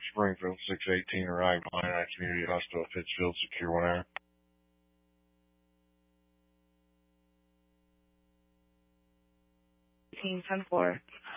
Springfield 618 arrived behind that community hospital, Pittsfield, secure 1 hour. 1810-4.